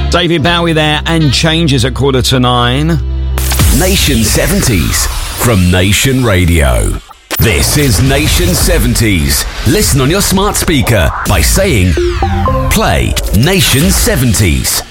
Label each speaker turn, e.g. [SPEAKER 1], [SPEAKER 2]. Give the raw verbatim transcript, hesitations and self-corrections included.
[SPEAKER 1] David Bowie there, and Changes at quarter to nine.
[SPEAKER 2] Nation seventies from Nation Radio. This is Nation seventies. Listen on your smart speaker by saying, play Nation seventies.